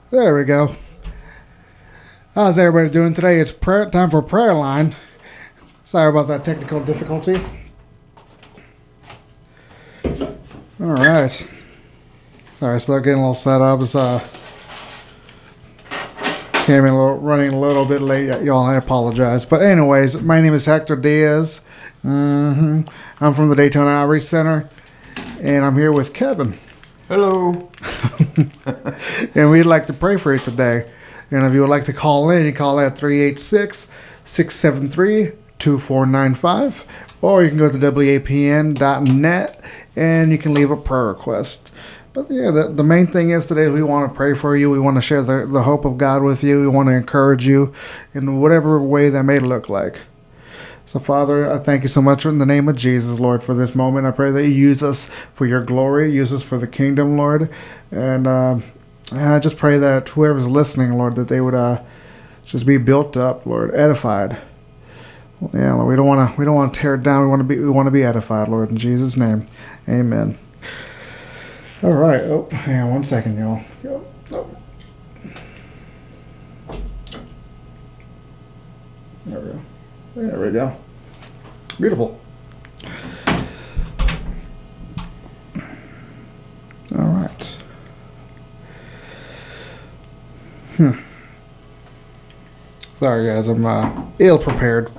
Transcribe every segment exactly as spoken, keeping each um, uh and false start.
There we go. How's everybody doing today? It's prayer time for prayer line. Sorry about that technical difficulty. All right. Sorry, still getting a little set up. It's, uh, came in a little, running a little bit late, y'all. I apologize. But anyways, my name is Hector Diaz. Mm-hmm. I'm from the Daytona Outreach Center, and I'm here with Kevin. Hello. And we'd like to pray for you today. And if you would like to call in, you call at three eight six, six seven three, two four nine five, or you can go to W A P N dot net and you can leave a prayer request. But yeah, the, the main thing is today we want to pray for you. We want to share the, the hope of God with you. We want to encourage you in whatever way that may look like. So, Father, I thank you so much in the name of Jesus, Lord, for this moment. I pray that you use us for your glory, use us for the kingdom, Lord. And uh, I just pray that whoever's listening, Lord, that they would uh, just be built up, Lord, edified. Yeah, Lord, we don't want to we don't want to tear it down. We want to be we want to be edified, Lord, in Jesus' name, Amen. All right. Oh, hang on one second, y'all. Oh. There we go. There we go. Beautiful. All right. Hmm. Sorry, guys. I'm uh, ill prepared.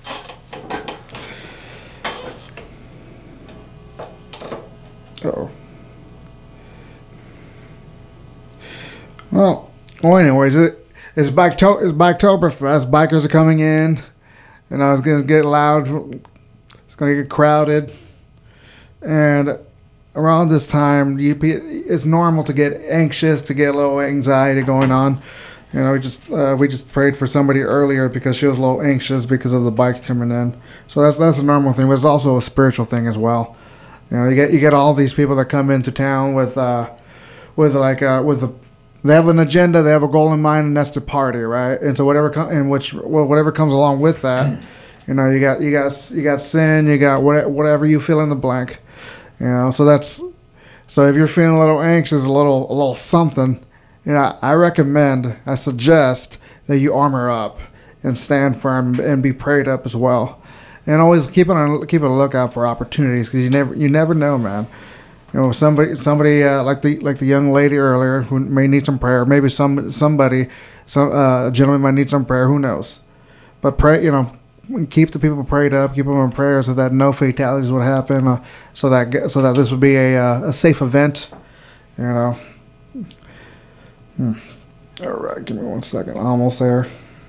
Uh-oh. Well, well, anyways, it, it's Biketo- it's Biketoberfest. Bikers are coming in. You know, it's going to get loud. It's going to get crowded. And around this time, you, it's normal to get anxious, to get a little anxiety going on. You know, we just uh, we just prayed for somebody earlier because she was a little anxious because of the bike coming in. So that's that's a normal thing, but it's also a spiritual thing as well. You know, you get you get all these people that come into town with uh, with like uh, with a they have an agenda, they have a goal in mind, and that's to party, right? And so whatever com- in which well, whatever comes along with that, you know, you got you got you got sin, you got whatever, whatever you fill in the blank, you know. So that's so if you're feeling a little anxious, a little a little something, you know, I recommend, I suggest that you armor up and stand firm and be prayed up as well, and always keep on keep a lookout for opportunities because you never you never know, man. You know, somebody, somebody uh, like the like the young lady earlier who may need some prayer. Maybe some somebody, some uh, gentleman might need some prayer. Who knows? But pray, you know, keep the people prayed up, keep them in prayer, so that no fatalities would happen, uh, so that so that this would be a uh, a safe event. You know. Hmm. All right, give me one second. Almost there.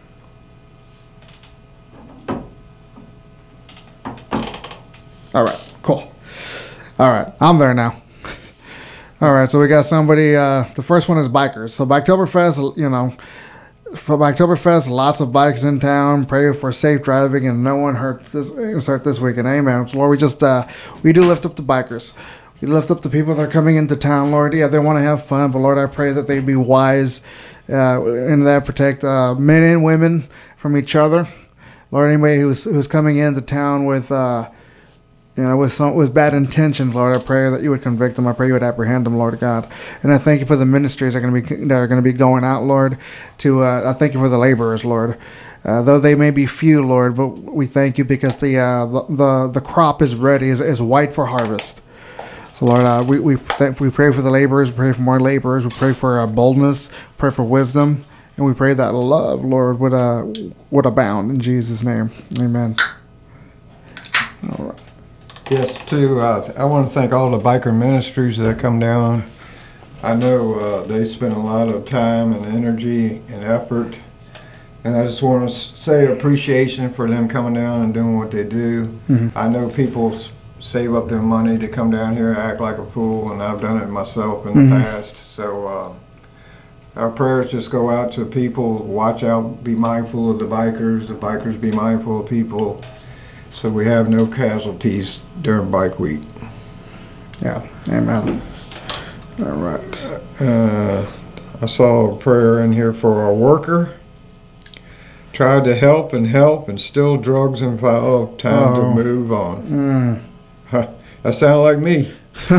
All right, cool. All right, I'm there now. All right, so we got somebody. Uh, the first one is bikers. So Biketoberfest, you know, for Biketoberfest, lots of bikes in town. Pray for safe driving and no one hurt this hurt this weekend. Amen. So Lord, we just uh, we do lift up the bikers. We lift up the people that are coming into town, Lord. Yeah, they want to have fun, but Lord, I pray that they be wise uh, and that protect uh, men and women from each other. Lord, anybody who's who's coming into town with. Uh, You know, with some with bad intentions, Lord, I pray that you would convict them. I pray you would apprehend them, Lord God. And I thank you for the ministries that are going to be that are going to be going out, Lord. To uh, I thank you for the laborers, Lord. Uh, though they may be few, Lord, but we thank you because the uh, the, the the crop is ready, is is white for harvest. So, Lord, uh, we we th- we pray for the laborers. We pray for more laborers. We pray for uh, boldness. Pray for wisdom, and we pray that love, Lord, would uh would abound in Jesus' name. Amen. All right. Yes, too. Uh, I want to thank all the biker ministries that come down. I know uh, they spend a lot of time and energy and effort, and I just want to say appreciation for them coming down and doing what they do. Mm-hmm. I know people s- save up their money to come down here and act like a fool, and I've done it myself in mm-hmm. the past. So uh, our prayers just go out to people. Watch out, be mindful of the bikers. The bikers be mindful of people. So we have no casualties during bike week. Yeah, amen. All right. Uh, I saw a prayer in here for a worker. Tried to help and help and still drugs involved. Time oh. to move on. Mm. That sounds like me.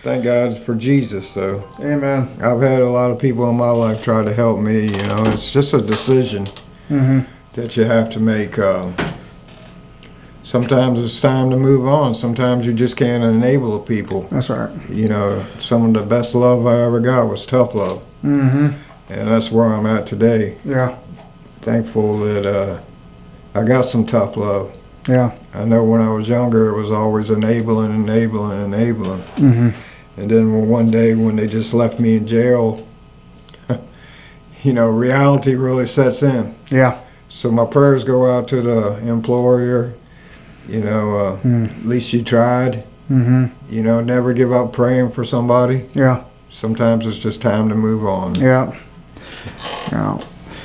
thank God for Jesus, though. Amen. I've had a lot of people in my life try to help me. You know, it's just a decision Mm-hmm. that you have to make. Um, sometimes it's time to move on. Sometimes you just can't enable people. That's right. You know, some of the best love I ever got was tough love. Mm-hmm. And that's where I'm at today. Yeah. Thankful that uh, I got some tough love. Yeah. I know when I was younger, it was always enabling, enabling, enabling. Mm-hmm. And then one day when they just left me in jail, you know, reality really sets in. Yeah. So my prayers go out to the employer. You know, uh, Mm. at least you tried. Mm-hmm. You know, never give up praying for somebody. Yeah. Sometimes it's just time to move on. Yeah. Yeah.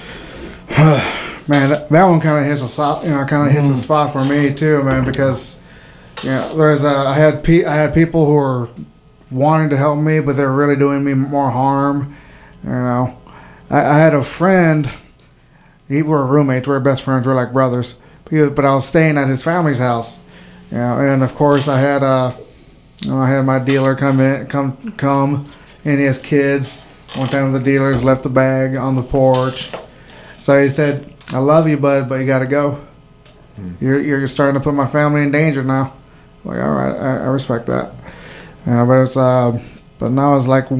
Man, that, that one kind of hits a spot. You know, kind of hits a spot for me too, man. Because you know, there's a, I had pe- I had people who were wanting to help me, but they're really doing me more harm. You know, I, I had a friend. We were roommates. We were best friends. We were like brothers. He was, but I was staying at his family's house. You know, and of course I had uh, you know, I had my dealer come in, come come, and his kids. One time the dealers left the bag on the porch. So he said, "I love you, bud, but you got to go. Hmm. You're you're starting to put my family in danger now." I'm like, all right, I, I respect that. You know, but it's uh, but now it's like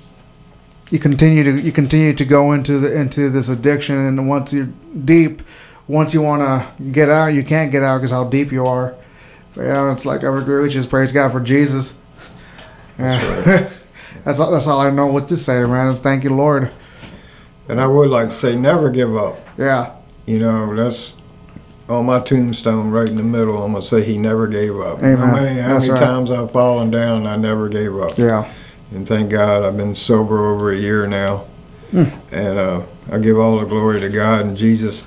you continue to you continue to go into the into this addiction, and once you're deep, once you want to get out, you can't get out because how deep you are. But yeah, it's like I would agree with you. Just praise God for Jesus. Yeah. That's right. That's all, that's all I know what to say, man. Is thank you, Lord. And I would like to say, never give up. Yeah. You know, that's on my tombstone right in the middle. I'm going to say he never gave up. Amen. I mean, how That's many right. times I've fallen down, I never gave up. Yeah. And thank God I've been sober over a year now. Mm. And uh, I give all the glory to God and Jesus.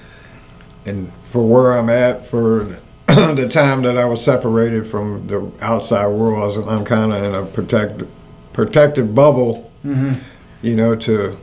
And for where I'm at, for the time that I was separated from the outside world, I was, I'm kind of in a protected, protected bubble, Mm-hmm. you know, to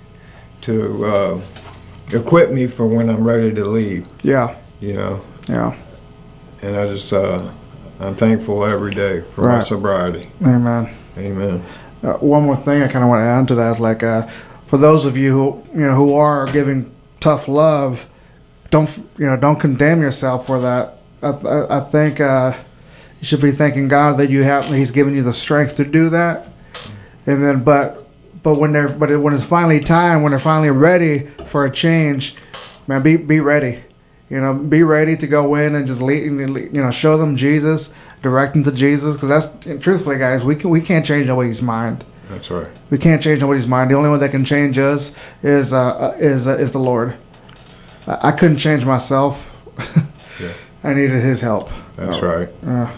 to uh, equip me for when I'm ready to leave, Yeah. you know. Yeah. And I just, uh, I'm thankful every day for my Right. sobriety. Amen. Amen. Uh, one more thing I kind of want to add to that, like uh, for those of you who you know who are giving tough love, don't you know don't condemn yourself for that. I, th- I think uh, you should be thanking God that you have He's given you the strength to do that. And then, but but when they're but when it's finally time, when they're finally ready for a change, man, be be ready. You know, be ready to go in and just lead, you know, show them Jesus, direct them to Jesus, because that's truthfully, guys, we can we can't change nobody's mind. That's right. We can't change nobody's mind. The only one that can change us is uh, is uh, is the Lord. I, I couldn't change myself. Yeah. I needed His help. That's Oh. right. Uh,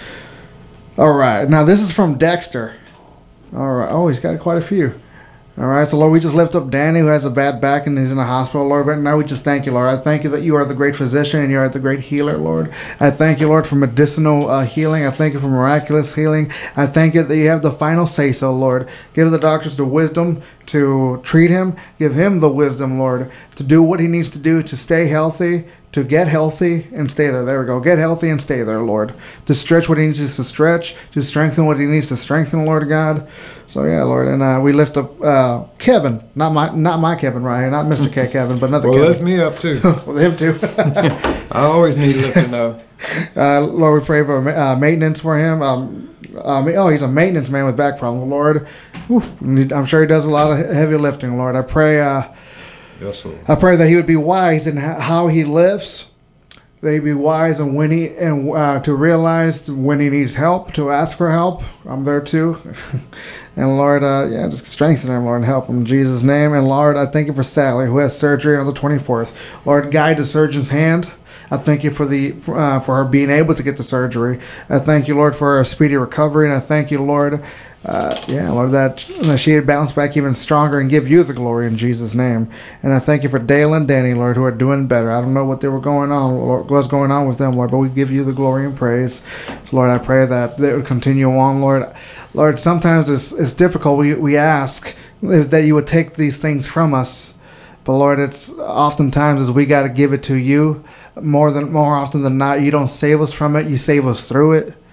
all right. Now this is from Dexter. All right. Oh, he's got quite a few. All right. So Lord, we just lift up Danny, who has a bad back and is in the hospital. Lord, right now we just thank you, Lord. I thank you that you are the great physician and you are the great healer, Lord. I thank you, Lord, for medicinal uh, healing. I thank you for miraculous healing. I thank you that you have the final say so, Lord. Give the doctors the wisdom to treat him. Give him the wisdom, Lord, to do what he needs to do to stay healthy, to get healthy and stay there. There we go. Get healthy and stay there, Lord. To stretch what he needs to stretch, to strengthen what he needs to strengthen, Lord God. So yeah, Lord, and uh, we lift up uh, Kevin, not my, not my Kevin right here, not Mister K Kevin, but another Well, lift Kevin. me up too. Well, him too. I always need lifting up. Uh, Lord, we pray for uh, maintenance for him. Um, um, oh, he's a maintenance man with back problems. Lord, whew, I'm sure he does a lot of heavy lifting. Lord, I pray. Uh, Yes, Lord. I pray that he would be wise in ho- how he lives. That he be wise and when he and uh, to realize when he needs help, to ask for help. I'm there too. And Lord, uh, yeah, just strengthen him, Lord, and help him in Jesus' name. And Lord, I thank you for Sally, who has surgery on the twenty-fourth. Lord, guide the surgeon's hand. I thank you for the uh, for her being able to get the surgery. I thank you, Lord, for a speedy recovery, and I thank you, Lord, uh, yeah, Lord, that, that she had bounced back even stronger and give you the glory in Jesus' name. And I thank you for Dale and Danny, Lord, who are doing better. I don't know what they were going on, Lord, what's going on with them, Lord, but we give you the glory and praise. So, Lord, I pray that they would continue on, Lord. Lord, sometimes it's it's difficult. We we ask that you would take these things from us, but Lord, it's oftentimes as we got to give it to you. More than more often than not, you don't save us from it. You save us through it.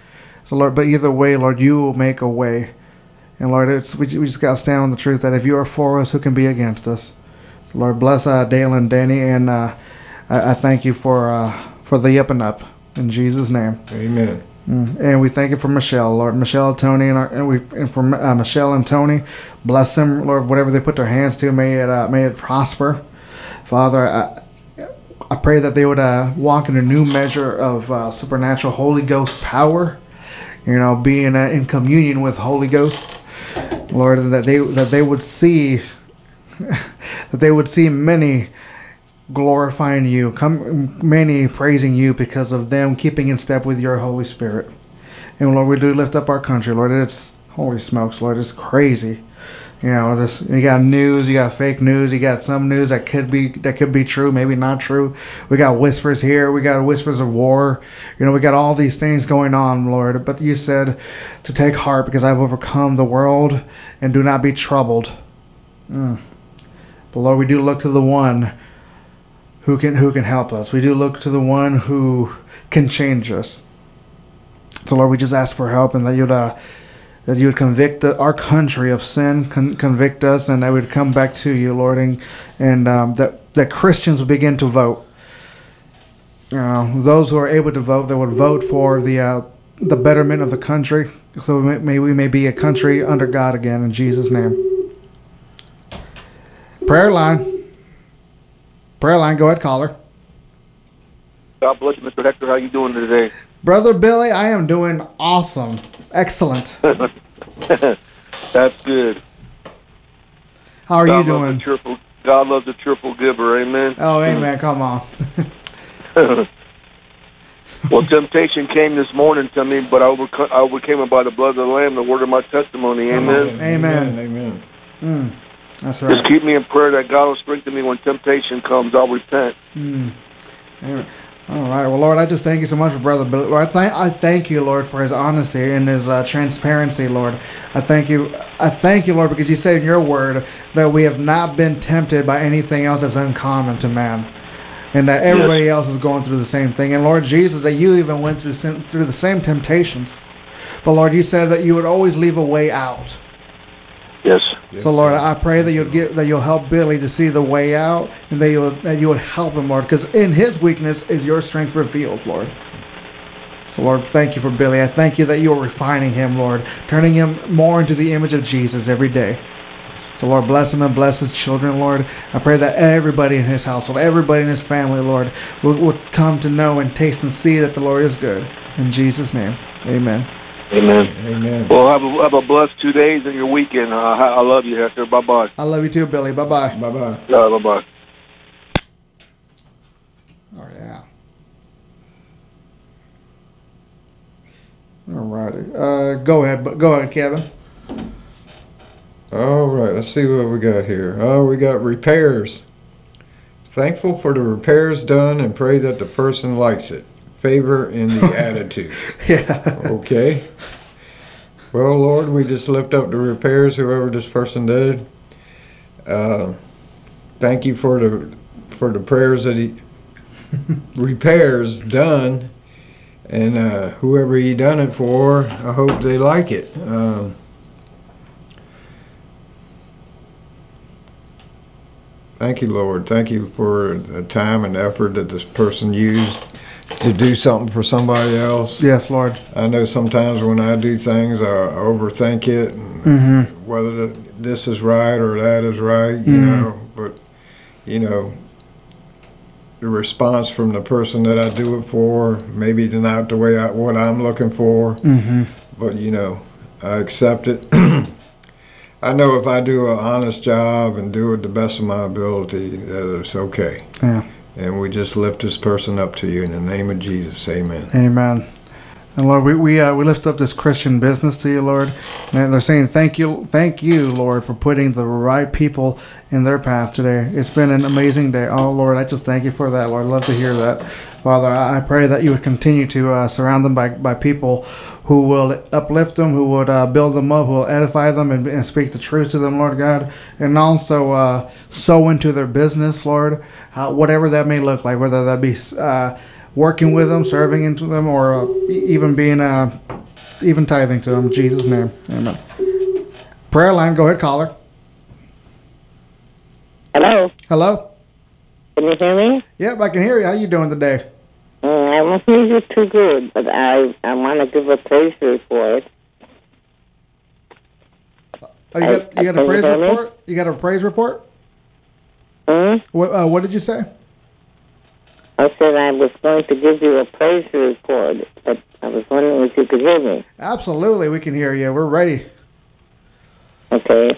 So, Lord, but either way, Lord, you will make a way. And, Lord, it's, we, we just got to stand on the truth that if you are for us, who can be against us? So, Lord, bless uh, Dale and Danny, and uh, I, I thank you for uh, for the up and up. In Jesus' name. Amen. Mm. And we thank you for Michelle, Lord. Michelle, Tony, and, our, and we and for uh, Michelle and Tony, bless them, Lord. Whatever they put their hands to, may it uh, may it prosper, Father. I, I pray that they would uh, walk in a new measure of uh, supernatural Holy Ghost power. You know, being uh, in communion with Holy Ghost, Lord, that they that they would see that they would see many glorifying you, come many praising you because of them keeping in step with your Holy Spirit. And Lord, we do lift up our country, Lord. It's holy smokes, Lord. It's crazy. You know, this you got news, you got fake news, you got some news that could be that could be true, maybe not true. We got whispers here, we got whispers of war. You know, we got all these things going on, Lord. But you said to take heart because I've overcome the world and do not be troubled. Mm. But Lord, we do look to the one who can who can help us. We do look to the one who can change us. So Lord, we just ask for help, and that you'd uh, that you would convict the, our country of sin, con- convict us, and that we would come back to you, Lord, and and um, that that Christians would begin to vote. You know, those who are able to vote, that would vote for the uh, the betterment of the country, so we may we may be a country under God again. In Jesus' name. Prayer line. Prayer line, go ahead, caller. God bless you, Mister Hector. How you doing today? Brother Billy, I am doing awesome. Excellent. That's good. How are God you doing? Loves a cheerful, God loves a cheerful giver. Amen. Oh, amen. Come on. Well, temptation came this morning to me, but I, overco- I overcame it by the blood of the Lamb, the word of my testimony. Amen. Amen. Amen. Mm, that's right. Just keep me in prayer that God will strengthen me when temptation comes. I'll repent. Mm. Amen. All right. Well, Lord, I just thank you so much for Brother Billy. Lord, I thank, I thank you, Lord, for his honesty and his uh, transparency, Lord. I thank you. I thank you, Lord, because you say in your word that we have not been tempted by anything else that's uncommon to man, and that everybody yes. else is going through the same thing. And Lord Jesus, that you even went through through the same temptations. But Lord, you said that you would always leave a way out. Yes. So Lord, I pray that you'll get that you'll help Billy to see the way out, and that you'll that you will help him, Lord, because in his weakness is your strength revealed, Lord. So Lord, thank you for Billy. I thank you that you are refining him, Lord, turning him more into the image of Jesus every day. So Lord, bless him and bless his children, Lord. I pray that everybody in his household, everybody in his family, Lord, will, will come to know and taste and see that the Lord is good. In Jesus' name, amen. Amen. Amen. Well, have a, have a blessed two days in your weekend. Uh, I love you, Hector. Bye-bye. I love you too, Billy. Bye-bye. Bye-bye. Yeah, bye-bye. Oh, yeah. All righty. Uh, go ahead. Go ahead, Kevin. All right. Let's see what we got here. Oh, we got repairs. Thankful for the repairs done and pray that the person likes it. Favor in the attitude. Yeah. Okay. Well, Lord, we just lift up the repairs, whoever this person did. Uh, thank you for the for the prayers that he repairs done, and uh, whoever he done it for, I hope they like it. Um, thank you, Lord. Thank you for the time and effort that this person used to do something for somebody else. Yes, Lord. I know sometimes when I do things, I overthink it, and Mm-hmm. whether the, this is right or that is right, you Mhm. know. But, you know, the response from the person that I do it for, maybe not the way I, what I'm looking for, Mm-hmm. but, you know, I accept it. I know if I do an honest job and do it the best of my ability, that it's okay. Yeah. And we just lift this person up to you in the name of Jesus. Amen. Amen. And Lord, we we, uh, we lift up this Christian business to you, Lord. And they're saying thank you, thank you, Lord, for putting the right people in their path today. It's been an amazing day. Oh, Lord, I just thank you for that, Lord. I love to hear that. Father, I pray that you would continue to uh, surround them by, by people who will uplift them, who would uh, build them up, who will edify them and, and speak the truth to them, Lord God. And also uh, sow into their business, Lord, uh, whatever that may look like, whether that be uh, working with them, serving into them, or uh, even being uh, even tithing to him. In Jesus' name. Amen. Prayer line. Go ahead, caller. Hello. Hello. Can you hear me? Yep, I can hear you. How you doing today? Mm, I won't hear you too good, but I, I want to give a praise report. Oh, you got, you got a Can you praise hear me? report? You got a praise report? Hmm? What, uh, what did you say? I said I was going to give you a praise report, but I was wondering if you could hear me. Absolutely, we can hear you. We're ready. Okay.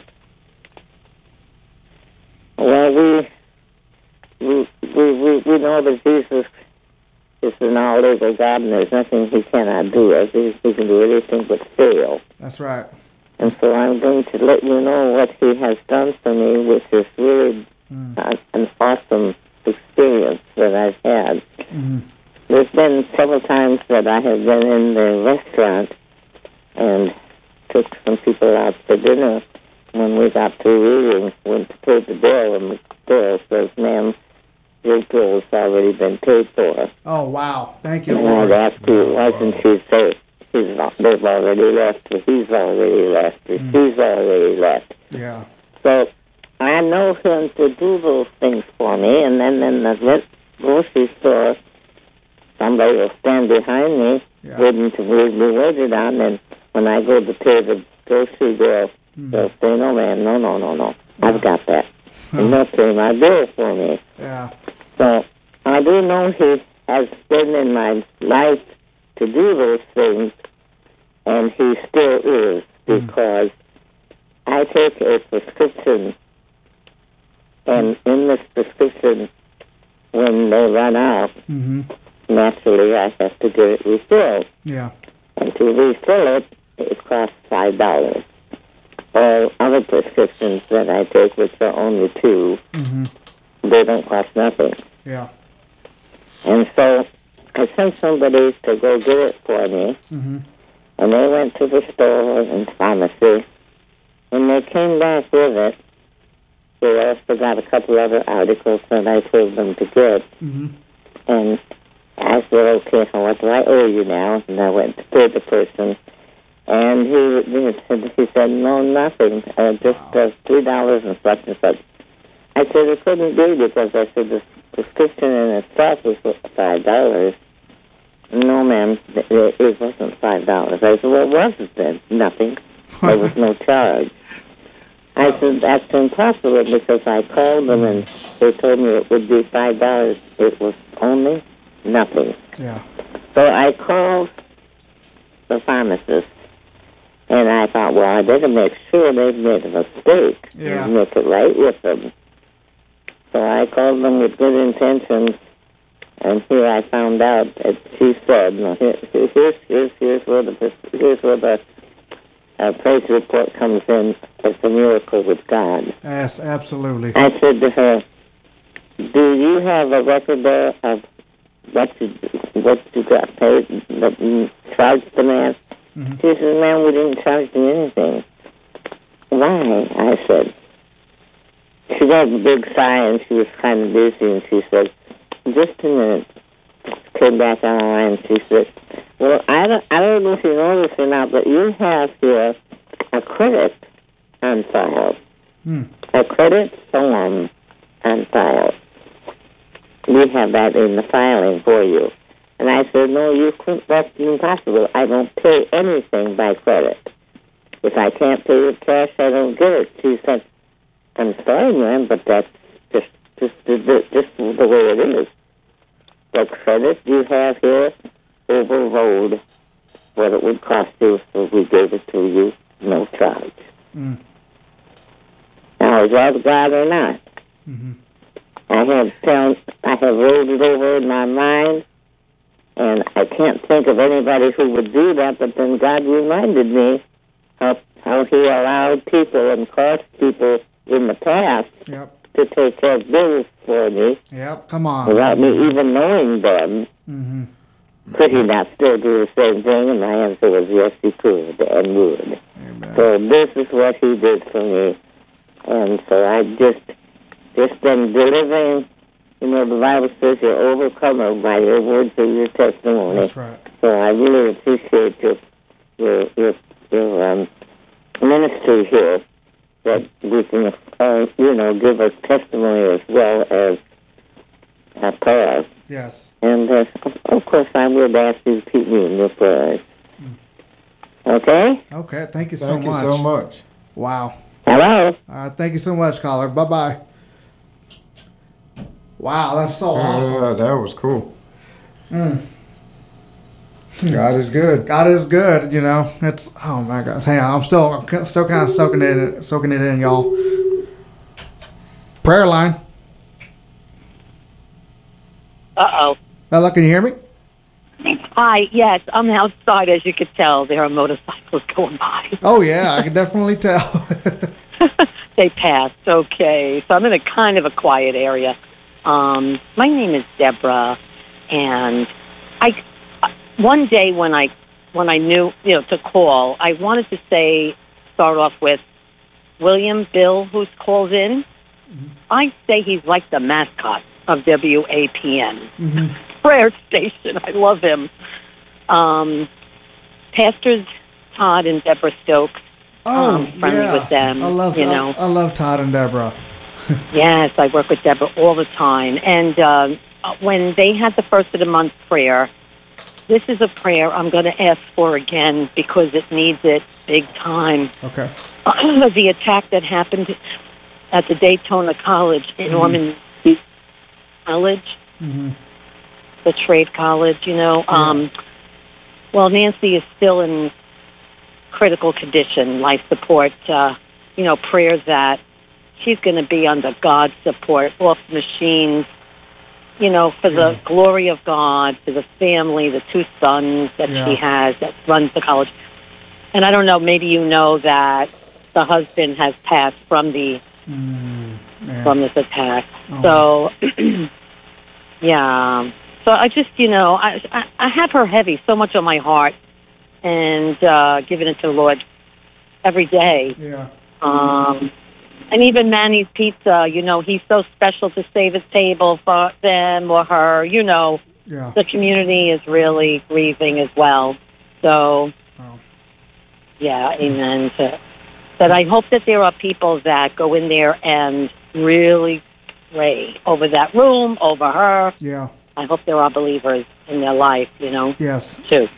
Well, we we we we, we know that Jesus is an all-able God, and there's nothing He cannot do. As He He can do anything but fail. That's right. And so I'm going to let you know what He has done for me, which is really Mm. uh, an awesome experience that I've had. Mm-hmm. There's been several times that I have been in the restaurant and took some people out for dinner. When we got through eating, went to pay the bill, and the girl says, "Ma'am, your bill's already been paid for." Oh, wow. Thank you, And I'd Lord. ask who it was, and she'd say, He's, they've already left, or he's already left, or Mm. she's already left. Yeah. So I know him to do those things for me, and then in the grocery store, somebody will stand behind me, Yeah. waiting to be waited on, and when I go to pay the grocery girl, Mm. they'll say, "No, ma'am, no, no, no, no, Yeah. I've got that." And they'll pay my bill for me. Yeah. So I do know he has been in my life to do those things, and he still is, because I take a prescription, and in this prescription, when they run out, Mm-hmm. naturally I have to get it refilled. Yeah. And to refill it, it costs five dollars. All other prescriptions that I take, which are only two, Mm-hmm. they don't cost nothing. Yeah. And so I sent somebody to go get it for me, Mm-hmm. and they went to the store and pharmacy. When they came back with it, they also got a couple other articles that I told them to get. Mm-hmm. And I said, "Okay, so what do I owe you now?" And I went to pay the person. And he he said, he said "No, nothing, uh, just uh, three dollars and such and such." I said, "It couldn't be, because I said the prescription in itself was five dollars." "No, ma'am, it, it wasn't five dollars." I said, "What was it then?" "Nothing. There was no charge." I said, "That's impossible, because I called them and they told me it would be five dollars. It was only nothing." Yeah. So I called the pharmacist, and I thought, well, I better make sure they've made a mistake Yeah. and make it right with them. So I called them with good intentions, and here I found out that she said, "No, here, here's, here's, here's where the here's where the uh, praise report comes in. It's a miracle with God." Yes, absolutely. I said to her, "Do you have a record there of what you what you got paid, that you charged the man?" Mm-hmm. She said, "Man, we didn't charge you anything." "Why?" I said. She got a big sigh, and she was kind of busy, and she said, "Just a minute." Came back on the line, and she said, "Well, I don't, I don't know if you know this or not, but you have here a credit on file. Hmm. A credit form on file. We have that in the filing for you." And I said, "No, you couldn't. That's impossible. I don't pay anything by credit. If I can't pay with cash, I don't get it." She said, "I'm sorry, ma'am, but that's just just just, just the way it is. The credit you have here overrode what it would cost you if we gave it to you, no charge." Mm. Now, is that God or not? Mm-hmm. I have found, I have rolled it over in my mind, and I can't think of anybody who would do that, but then God reminded me how, how he allowed people and caused people in the past Yep. to take care of bills for me Yep. Come on. without me even knowing them. Mm-hmm. Could he not still do the same thing? And my answer was yes, he could and would. Amen. So this is what he did for me. And so I just, just been delivering, you know, the Bible says you're overcome by your words of your testimony. That's right. So I really appreciate your your your your um, ministry here, that we can, uh, you know, give a testimony as well as a prayer. Yes. And uh, of, of course, I would ask you to keep me in your prayers. Okay. Okay. Thank you so Thank you much. so much. Wow. Hello. All right. Thank you so much, caller. Bye bye. Wow, that's so awesome. Yeah, that was cool. Mm. God is good. God is good, you know. It's oh my gosh. Hang on, I'm still I'm still kind of soaking it in, soaking it in, y'all. Prayer line. Uh-oh. Hello, can you hear me? Hi, yes, I'm outside. As you could tell, there are motorcycles going by. Oh yeah, I can definitely tell. They passed, okay. So I'm in a kind of a quiet area. Um, my name is Deborah, and I one day when I when I knew, you know, to call, I wanted to say, start off with William Bill, who's called in. Mm-hmm. I say he's like the mascot of W A P N. Mm-hmm. Prayer station. I love him. Um, Pastors Todd and Deborah Stokes. Oh, um, friendly yeah. with them. I love, you know. I, I love Todd and Deborah. Yes, I work with Deborah all the time. And uh, when they had the first of the month prayer, this is a prayer I'm going to ask for again because it needs it big time. Okay. Uh, the attack that happened at the Daytona College in Mm-hmm. Normandy College, Mm-hmm. the trade college, you know. Yeah. Um, well, Nancy is still in critical condition, life support, uh, you know, prayers that she's going to be under God's support, off machines, you know, for Yeah. the glory of God, for the family, the two sons that Yeah. she has that runs the college. And I don't know, maybe you know that the husband has passed from the Mm, yeah. from this attack. Oh. So, yeah. So I just, you know, I, I I have her heavy so much on my heart, and uh, giving it to the Lord every day. Yeah. Um, and even Manny's Pizza, you know, he's so special to save his table for them or her. You know, Yeah. the community is really grieving as well. So, Oh. yeah, amen to that. I hope that there are people that go in there and really pray over that room, over her. Yeah. I hope there are believers in their life, you know, Yes. too.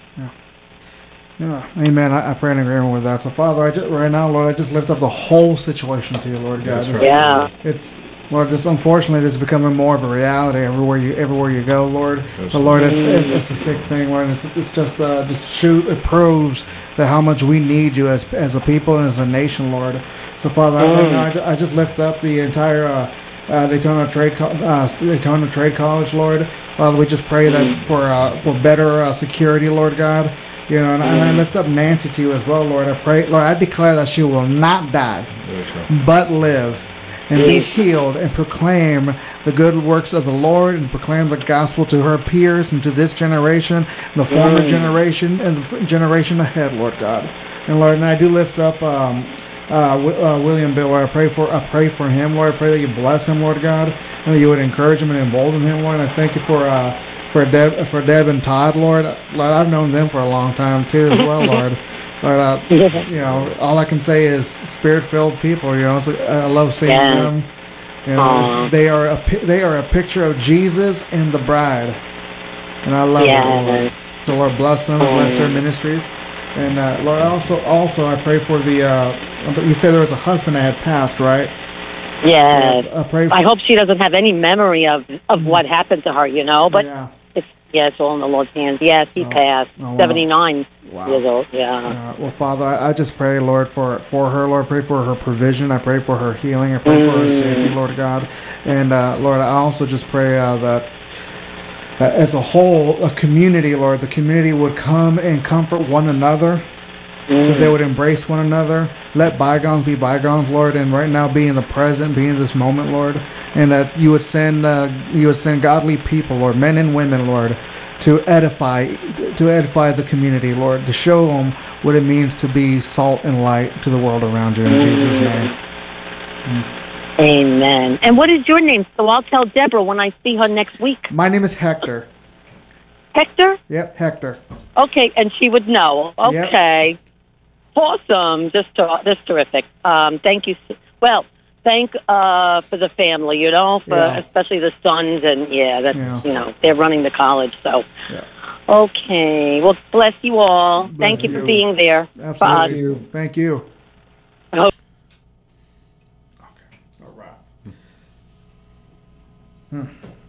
Yeah, amen. I, I pray in agreement with that. So, Father, I just, right now, Lord, I just lift up the whole situation to you, Lord God. That's It's- right. Yeah. It's Lord. This unfortunately, this is becoming more of a reality everywhere you everywhere you go, Lord. That's But Lord, it's, it's it's a sick thing, Lord. It's, it's just uh, just shoot. It proves that how much we need you as as a people and as a nation, Lord. So, Father, I, right now, I, ju- I just lift up the entire. Uh, Uh, Daytona Trade Co- uh, Daytona Trade College, Lord. Father, we just pray that for uh, for better uh, security, Lord God. You know, and, and I lift up Nancy to you as well, Lord. I pray, Lord, I declare that she will not die, That's right. but live and be healed and proclaim the good works of the Lord and proclaim the gospel to her peers and to this generation, the former generation, and the f- generation ahead, Lord God. And Lord, and I do lift up um, uh, w- uh, William Bill, Lord. I pray for I pray for him, Lord. I pray that you bless him, Lord God, and that you would encourage him and embolden him, Lord. And I thank you for uh, for Deb for Deb and Todd, Lord. Lord, I've known them for a long time too, as well, Lord. Lord, uh, you know, all I can say is spirit-filled people. You know, so I love seeing Yeah. them. You know, Aw. it's- they are a pi- they are a picture of Jesus and the bride, and I love Yes. it, Lord. So Lord, bless them, and bless their ministries, and uh, Lord, also also I pray for the. Uh, you said there was a husband that had passed, right? Yes. I pray for. I hope she doesn't have any memory of, of what happened to her, you know, but yeah. it's, yeah, it's all in the Lord's hands. Yes, he Oh. passed, Oh, wow. seventy-nine Wow. years old, yeah. Uh, well, Father, I, I just pray, Lord, for, for her, Lord. I pray for her provision. I pray for her healing. I pray for her safety, Lord God. And, uh, Lord, I also just pray uh, that uh, as a whole, a community, Lord, the community would come and comfort one another, that they would embrace one another, let bygones be bygones, Lord, and right now be in the present, be in this moment, Lord, and that you would send uh, you would send godly people, Lord, men and women, Lord, to edify to edify the community, Lord, to show them what it means to be salt and light to the world around you. In Jesus' name. Amen. And what is your name? So I'll tell Deborah when I see her next week. My name is Hector. Hector? Yep, Hector. Okay, and she would know. Okay. Yep. Awesome. Just, ter- just terrific. Um, thank you. Well, thank uh, for the family, you know, for yeah. especially the sons. And, yeah, that's, yeah. you know, they're running the college, so. Yeah. Okay. Well, bless you all. Bless thank you, you for being there. Absolutely. You. Thank you. Oh. Okay. All right. Hmm.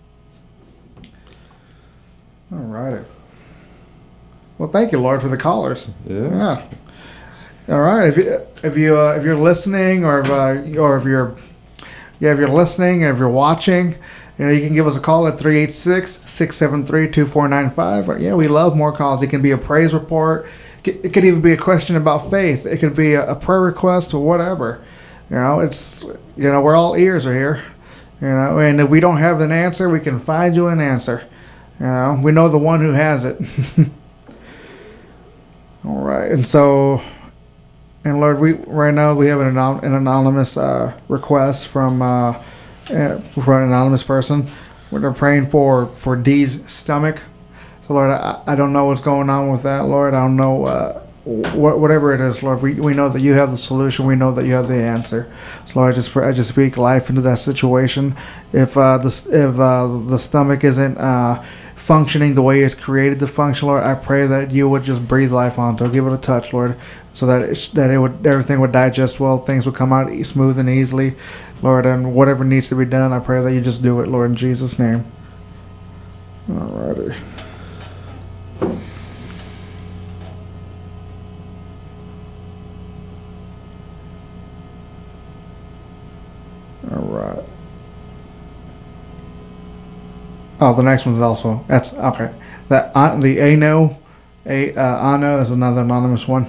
All righty. Well, thank you, Lord, for the callers. Yeah. yeah. All right. If you if you uh, if you're listening, or if uh, or if you're yeah if you're listening, or if you're watching, you know, you can give us a call at three eight six, six seven three, two four nine five. Yeah, we love more calls. It can be a praise report. It could even be a question about faith. It could be a prayer request or whatever. You know, it's you know we're all ears are here. You know, and if we don't have an answer, we can find you an answer. You know, we know the one who has it. All right, and so, and Lord, we right now we have an, anon- an anonymous uh, request from uh, uh, from an anonymous person. We're praying for for Dee's stomach. So Lord, I, I don't know what's going on with that, Lord. I don't know uh, what whatever it is, Lord. We we know that you have the solution. We know that you have the answer. So Lord, I just I just speak life into that situation. If uh, the if uh, the stomach isn't uh, functioning the way it's created to function, Lord, I pray that you would just breathe life onto it, give it a touch, Lord, so that it, that it would everything would digest well, things would come out smooth and easily, Lord, and whatever needs to be done, I pray that you just do it, Lord, in Jesus' name. Alrighty. All right. Oh, the next one's also that's okay. That uh, the Ano, a uh, Ano is another anonymous one.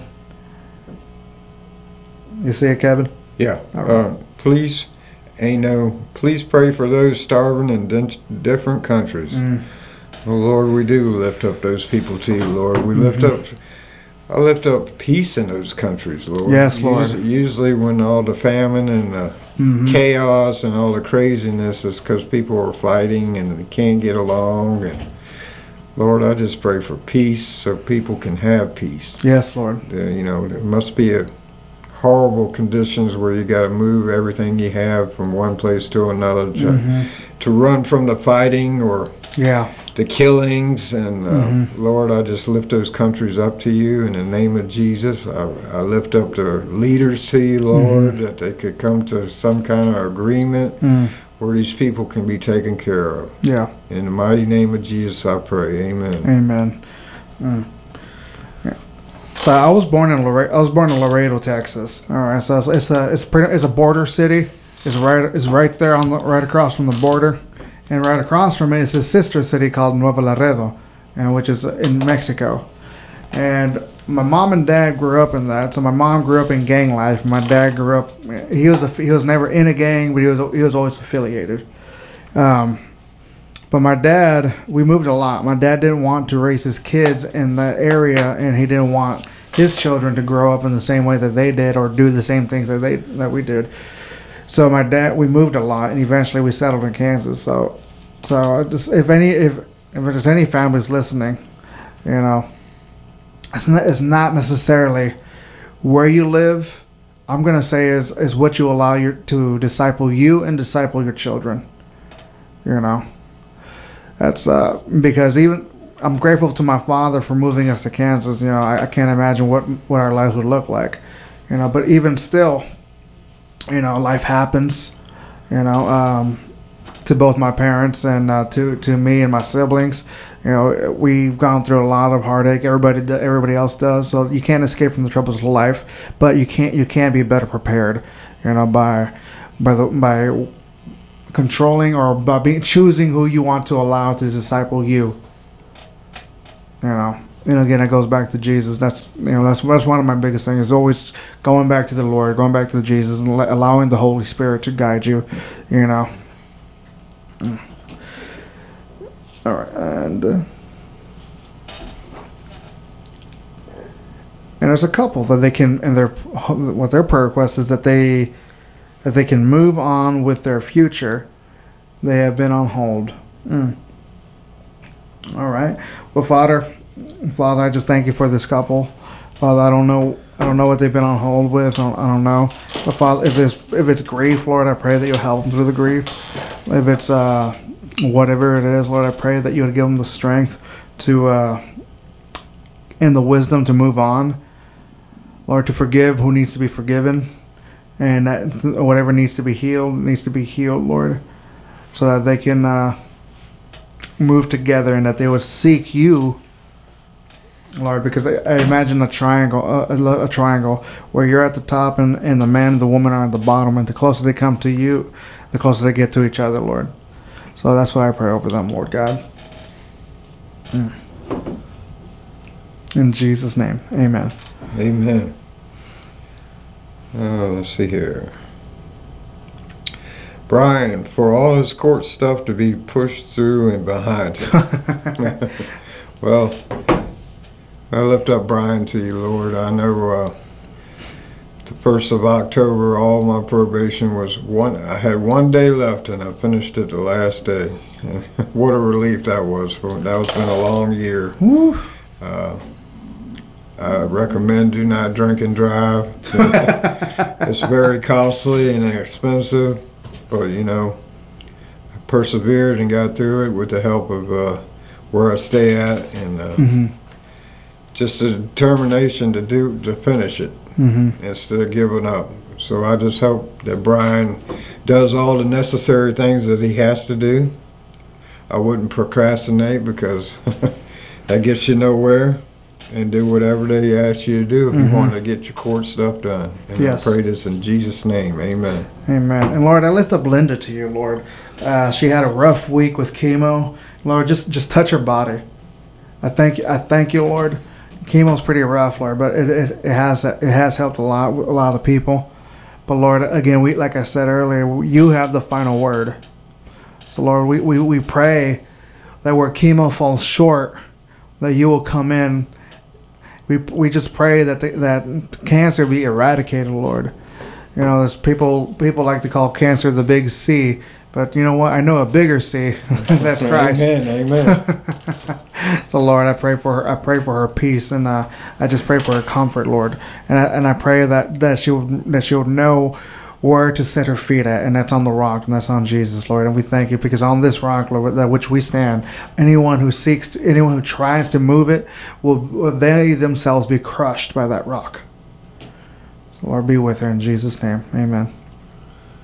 You see it, Kevin? Yeah. All right. Uh, please, Ano, please pray for those starving in di- different countries. Mm. Oh Lord, we do lift up those people to you, Lord. We mm-hmm. lift up. I lift up peace in those countries, Lord. Yes, Lord. Usually, usually when all the famine and the mm-hmm. chaos and all the craziness is because people are fighting and they can't get along. And Lord, I just pray for peace so people can have peace. Yes, Lord. Uh, you know, there must be a horrible conditions where you got to move everything you have from one place to another to, mm-hmm. to run from the fighting or yeah. the killings. And uh, mm-hmm. Lord, I just lift those countries up to you in the name of Jesus. I, I lift up the leaders to you, Lord, mm-hmm. that they could come to some kind of agreement mm. where these people can be taken care of. Yeah. In the mighty name of Jesus, I pray. Amen. Amen. Mm. Yeah. So I was born in Laredo. I was born in Laredo, Texas. All right. So it's, it's a it's pretty, it's a border city. It's right it's right there on the right across from the border. And right across from it is a sister city called Nuevo Laredo, and which is in Mexico. And my mom and dad grew up in that. So my mom grew up in gang life. My dad grew up. He was a, he was never in a gang, but he was he was always affiliated. Um, but my dad, we moved a lot. My dad didn't want to raise his kids in that area, and he didn't want his children to grow up in the same way that they did or do the same things that they that we did. So my dad, we moved a lot, and eventually we settled in Kansas. So, so I just if any if if there's any families listening, you know, it's not it's not necessarily where you live. I'm gonna say is is what you allow your to disciple you and disciple your children. You know, that's uh, because even I'm grateful to my father for moving us to Kansas. You know, I, I can't imagine what what our lives would look like. You know, but even still. You know, life happens, you know, um, to both my parents and uh, to, to me and my siblings. You know, we've gone through a lot of heartache. Everybody everybody else does. So you can't escape from the troubles of life, but you can't you can be better prepared, you know, by by the by controlling or by being choosing who you want to allow to disciple you. You know. And again, it goes back to Jesus. That's you know that's that's one of my biggest things. Is always going back to the Lord, going back to Jesus, and le- allowing the Holy Spirit to guide you. You know. All right, and uh, and there's a couple that they can, and their what their prayer request is that they that they can move on with their future. They have been on hold. Mm. All right. Well, Father, Father, I just thank you for this couple. Father, I don't know, I don't know what they've been on hold with. I don't, I don't know. But Father, if it's if it's grief, Lord, I pray that you'll help them through the grief. If it's uh, whatever it is, Lord, I pray that you would give them the strength to uh, and the wisdom to move on. Lord, to forgive who needs to be forgiven, and that whatever needs to be healed needs to be healed, Lord, so that they can uh, move together and that they would seek you, Lord, because I, I imagine a triangle, a, a triangle where you're at the top and, and the man and the woman are at the bottom, and the closer they come to you, the closer they get to each other, Lord. So that's what I pray over them, Lord God. Mm. In Jesus' name, amen. Amen. Uh, let's see here. Brian, for all his court stuff to be pushed through and behind him. Well, I lift up Brian to you, Lord. I know uh, the first of October, all my probation was one. I had one day left, and I finished it the last day. And what a relief that was. For that was been a long year. Uh, I recommend do not drink and drive. It's very costly and expensive, but you know, I persevered and got through it with the help of uh, where I stay at, and uh, mm-hmm. just the determination to do to finish it mm-hmm. instead of giving up. So I just hope that Brian does all the necessary things that he has to do. I wouldn't procrastinate, because that gets you nowhere. And do whatever they ask you to do if mm-hmm. you want to get your court stuff done. And yes. I pray this in Jesus' name. Amen. Amen. And Lord, I lift up Linda to you, Lord. Uh, she had a rough week with chemo. Lord, just just touch her body. I thank you. I thank you, Lord. Chemo's pretty rough, Lord, but it, it, it has it has helped a lot a lot of people. But Lord, again, we like I said earlier, you have the final word. So Lord, we, we, we pray that where chemo falls short, that you will come in. We we just pray that the, that cancer be eradicated, Lord. You know, there's people people like to call cancer the big C, but you know what? I know a bigger C. That's Christ. Amen. Amen. So Lord, I pray for her. I pray for her peace, and uh, I just pray for her comfort, Lord. And I, and I pray that, that she would that she would know where to set her feet at, and that's on the rock, and that's on Jesus, Lord. And we thank you, because on this rock, Lord, that which we stand, anyone who seeks, to, anyone who tries to move it, will, will they themselves be crushed by that rock. So Lord, be with her in Jesus' name. Amen.